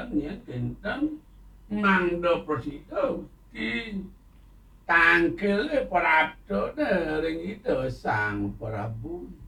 kinten ya kinten mangda prasida di tangkile praptone ring ida Sang Prabu.